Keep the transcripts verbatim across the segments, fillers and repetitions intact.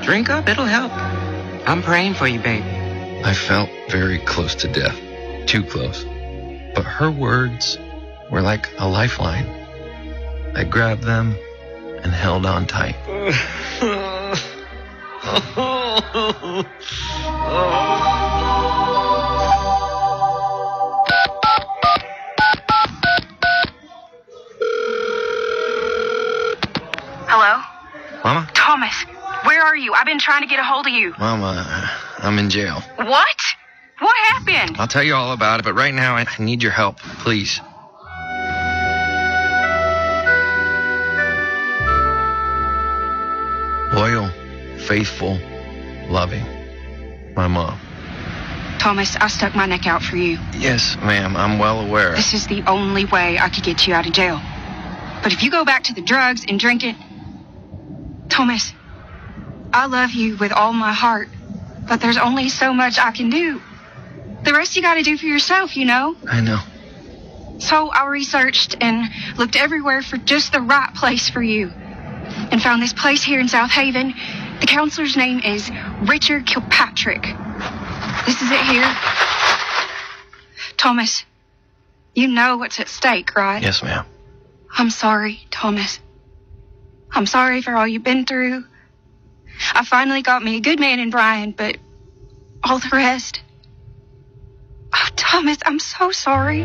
Drink up, it'll help. I'm praying for you, baby. I felt very close to death. Too close. But her words were like a lifeline. I grabbed them and held on tight. Hello? Mama? Thomas, where are you? I've been trying to get a hold of you. Mama, I'm in jail. What? What happened? I'll tell you all about it, but right now I need your help, please. Loyal, faithful, loving. My mom. Thomas, I stuck my neck out for you. Yes, ma'am, I'm well aware. This is the only way I could get you out of jail. But if you go back to the drugs and drinking... Thomas, I love you with all my heart, but there's only so much I can do. The rest you gotta do for yourself, you know? I know. So I researched and looked everywhere for just the right place for you. And found this place here in South Haven. The counselor's name is Richard Kilpatrick. This is it here. Thomas, you know what's at stake, right? Yes, ma'am. I'm sorry, Thomas. I'm sorry for all you've been through. I finally got me a good man in Brian, but all the rest... Oh, Thomas, I'm so sorry.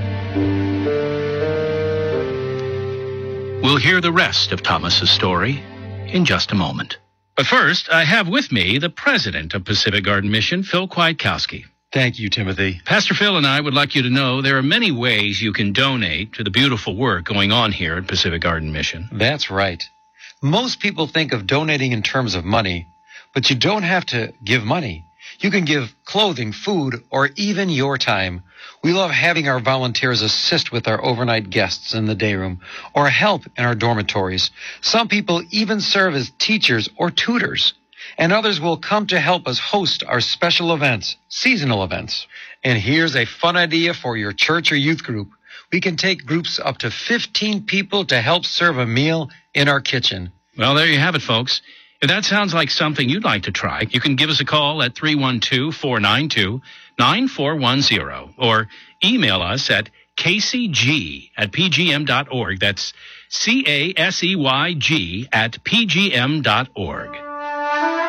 We'll hear the rest of Thomas's story in just a moment. But first, I have with me the president of Pacific Garden Mission, Phil Kwiatkowski. Thank you, Timothy. Pastor Phil and I would like you to know there are many ways you can donate to the beautiful work going on here at Pacific Garden Mission. That's right. Most people think of donating in terms of money, but you don't have to give money. You can give clothing, food, or even your time. We love having our volunteers assist with our overnight guests in the day room or help in our dormitories. Some people even serve as teachers or tutors. And others will come to help us host our special events, seasonal events. And here's a fun idea for your church or youth group. We can take groups up to fifteen people to help serve a meal in our kitchen. Well, there you have it, folks. If that sounds like something you'd like to try, you can give us a call at three one two, four nine two, nine four one zero or email us at k c g at p g m dot org. That's C A S E Y G at p g m dot org.